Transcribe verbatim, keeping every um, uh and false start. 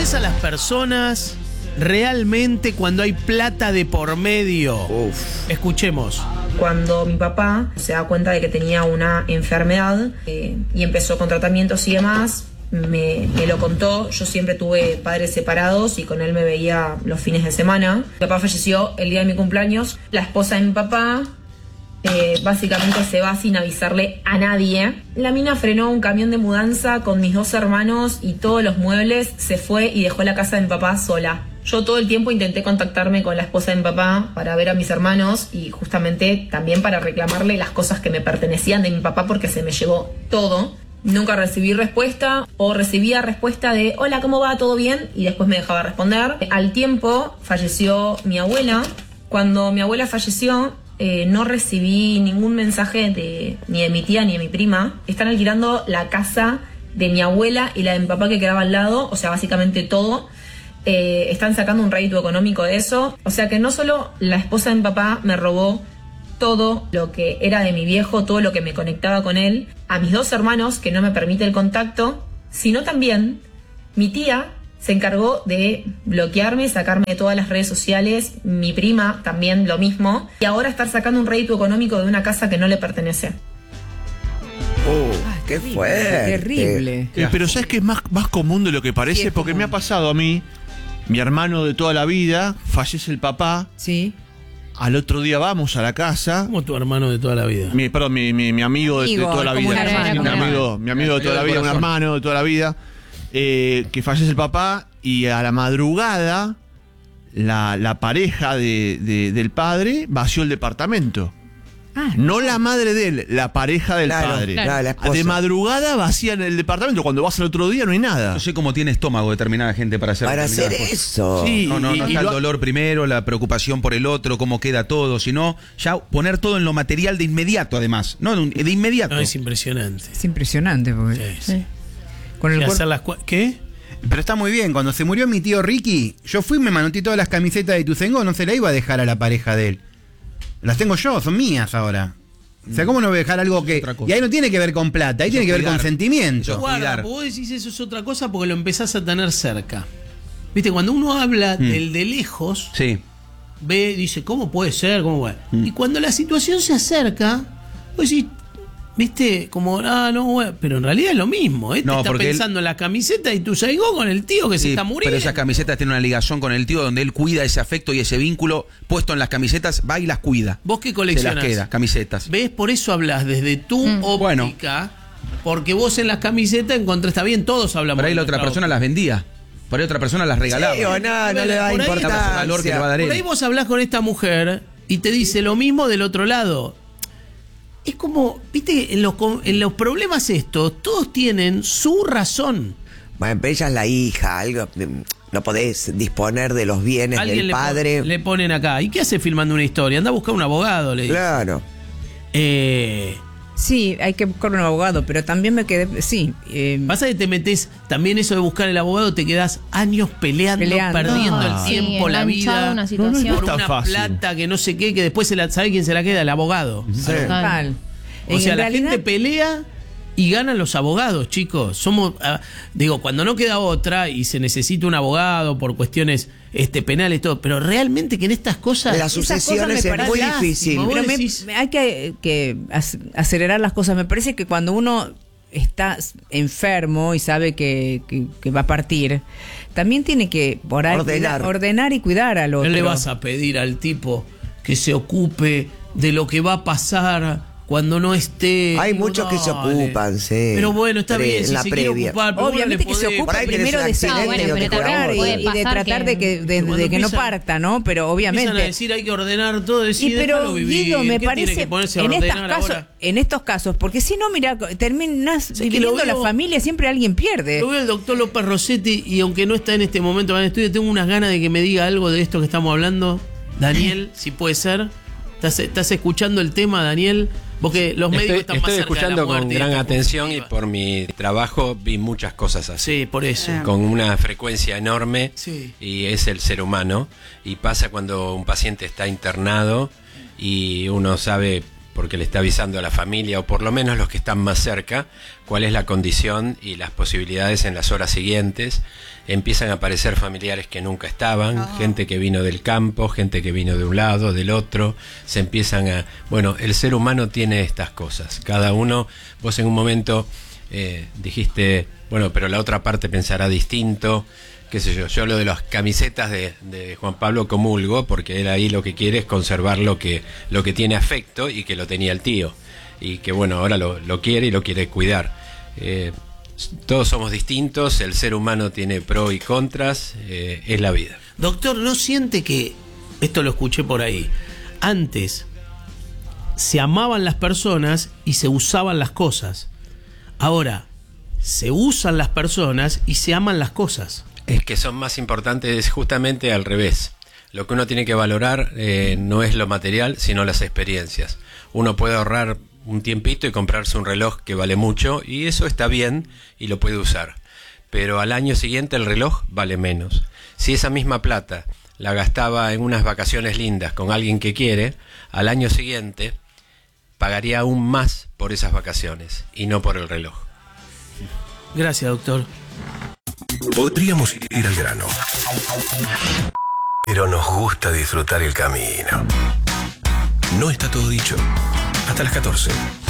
¿Conoces a las personas realmente cuando hay plata de por medio? Uf. Escuchemos. Cuando mi papá se da cuenta de que tenía una enfermedad eh, y empezó con tratamientos y demás, me, me lo contó. Yo siempre tuve padres separados y con él me veía los fines de semana. Mi papá falleció el día de mi cumpleaños. La esposa de mi papá eh, básicamente se va sin avisarle a nadie. La mina frenó un camión de mudanza con mis dos hermanos y todos los muebles, se fue y dejó la casa de mi papá sola. Yo todo el tiempo intenté contactarme con la esposa de mi papá para ver a mis hermanos y justamente también para reclamarle las cosas que me pertenecían de mi papá porque se me llevó todo. Nunca recibí respuesta o recibía respuesta de hola, ¿cómo va? ¿Todo bien? Y después me dejaba responder. Al tiempo falleció mi abuela. Cuando mi abuela falleció eh, no recibí ningún mensaje de, ni de mi tía ni de mi prima. Están alquilando la casa de mi abuela y la de mi papá que quedaba al lado, o sea, básicamente todo. Eh, están sacando un rédito económico de eso. O sea que no solo la esposa de mi papá me robó todo lo que era de mi viejo, todo lo que me conectaba con él, a mis dos hermanos, que no me permite el contacto, sino también mi tía se encargó de bloquearme, sacarme de todas las redes sociales, mi prima también lo mismo, y ahora estar sacando un rédito económico de una casa que no le pertenece. Oh, qué fuerte. Terrible. Eh, pero ¿sabes qué es más, más común de lo que parece? Sí, Porque común. me ha pasado a mí, mi hermano de toda la vida, fallece el papá, Sí. al otro día vamos a la casa, Como tu hermano de toda la vida. mi, perdón, mi, mi, mi amigo de, de Amigo, toda la como vida, un hermano. mi Como un amigo, mi amigo de toda la vida, un hermano de toda la vida, eh, que fallece el papá y a la madrugada la, la pareja de, de- del padre vació el departamento. Ah, No la madre de él, la pareja del Claro, padre. claro, la esposa. De madrugada vacían el departamento. Cuando vas al otro día no hay nada. No sé cómo tiene estómago determinada gente para hacer Para hacer determinadas cosas. eso. Sí. No, no, Y- no y está el lo- dolor primero, la preocupación por el otro, cómo queda todo, sino ya poner todo en lo material de inmediato, además. No, de de inmediato. No, es impresionante. es impresionante porque Sí, sí. con el Y cuerpo. hacer las cua- ¿Qué? Pero está muy bien, cuando se murió mi tío Ricky, yo fui, me manoté todas las camisetas de Ituzaingó, no se la iba a dejar a la pareja de él. Las tengo yo, son mías ahora. O sea, ¿cómo no voy a dejar algo que...? otra cosa. Y ahí no tiene que ver con plata, ahí Eso tiene que ver cuidar. con sentimiento. Eso- Guarda, cuidar. vos decís eso es otra cosa porque lo empezás a tener cerca. Viste, cuando uno habla Mm. del de lejos, Sí. ve, dice, ¿cómo puede ser? ¿Cómo puede? Mm. Y cuando la situación se acerca, vos decís, viste, como, ah, no, bueno, pero en realidad es lo mismo. Este No, está porque pensando en la camiseta y tú Ituzaingó con el tío que se Sí, está muriendo. pero esas camisetas tienen una ligación con el tío donde él cuida ese afecto y ese vínculo puesto en las camisetas, va y las cuida. ¿Vos qué Se coleccionás? las queda, camisetas. ¿Ves? Por eso hablas desde tu Mm. óptica, porque vos en las camisetas encontrás, está bien, todos hablamos. Por ahí de la otra nuestra persona las vendía. Por ahí otra persona las regalaba. Sí, o no, no le da Por ahí- importancia. valor que le va a dar él. Por ahí vos hablás con esta mujer y te dice lo mismo del otro lado. Es como, viste, en los, co- en los problemas estos, todos tienen su razón. Bueno, pero ella es la hija, algo, mm, no podés disponer de los bienes Alguien del le, pon- padre. le ponen acá. ¿Y qué hace filmando una historia? Anda a buscar un abogado, le dice. Claro. Eh, Sí, hay que buscar un abogado, pero también me quedé, sí, eh, pasa que te metes, también eso de buscar el abogado, te quedás años peleando, Peleando. perdiendo Ah. el tiempo, Sí, la enganchado vida. a una situación. Por tan una fácil. plata que no sé qué, que después se la, ¿sabe quién se la queda? El abogado. Sí. total. O En sea, la realidad- gente pelea y ganan los abogados, chicos. Somos, ah, digo, cuando no queda otra y se necesita un abogado por cuestiones este, penales, todo, pero realmente que en estas cosas. Las Esas sucesiones cosas me es muy parece difícil. lástima, Pero vos me- decís- me- hay que, que ac- acelerar las cosas. Me parece que cuando uno está enfermo y sabe que, que- que va a partir, también tiene que por ahí Ordenar. cuidar- ordenar y cuidar al otro. No le vas a pedir al tipo que se ocupe de lo que va a pasar cuando no esté. Hay Digo, muchos que se dale. ocupan, sí. Pero bueno, está Pre- bien, en si la se quiere previa. ocupar. pero vos Obviamente le que se podés- ocupa Por ahí tenés primero un de accidente sanar bueno, y pero de también curar y, puede y de pasar tratar que- de que, de, cuando de que no empiezan- parta, ¿no? Pero Empiezan a obviamente. decir hay que ordenar todo, decir, Y pero déjalo vivir. Guido, me ¿Qué tiene parece que ponerse a en estos ordenar casos, ahora? en estos casos, porque si no, mira, terminas que dividiendo lo la veo- familia, siempre alguien pierde. Lo veo el doctor López Rossetti y aunque no está en este momento en el estudio, tengo unas ganas de que me diga algo de esto que estamos hablando. Daniel, si puede ser. ¿Estás, estás escuchando el tema, Daniel? Porque los médicos Estoy, están estoy más cerca escuchando de la con muerte y gran esta atención y perspectiva. por mi trabajo vi muchas cosas así. Sí, por eso. Con una frecuencia enorme Sí. y es el ser humano y pasa cuando un paciente está internado y uno sabe porque le está avisando a la familia, o por lo menos los que están más cerca, cuál es la condición y las posibilidades en las horas siguientes. Empiezan a aparecer familiares que nunca estaban, oh. gente que vino del campo, gente que vino de un lado, del otro, se empiezan a... Bueno, el ser humano tiene estas cosas, cada uno, vos en un momento eh, dijiste, bueno, pero la otra parte pensará distinto, qué sé yo, yo lo de las camisetas de, de Juan Pablo comulgo, porque él ahí lo que quiere es conservar lo que, lo que tiene afecto y que lo tenía el tío, y que bueno, ahora lo, lo quiere y lo quiere cuidar. Eh, todos somos distintos, el ser humano tiene pros y contras, eh, es la vida. Doctor, ¿no siente que, esto lo escuché por ahí, antes se amaban las personas y se usaban las cosas? Ahora, se usan las personas y se aman las cosas. Es que son más importantes justamente al revés. Lo que uno tiene que valorar eh, no es lo material, sino las experiencias. Uno puede ahorrar un tiempito y comprarse un reloj que vale mucho, y eso está bien y lo puede usar. Pero al año siguiente el reloj vale menos. Si esa misma plata la gastaba en unas vacaciones lindas con alguien que quiere, al año siguiente pagaría aún más por esas vacaciones y no por el reloj. Gracias, doctor. Podríamos ir al grano, pero nos gusta disfrutar el camino. No está todo dicho. Hasta las catorce.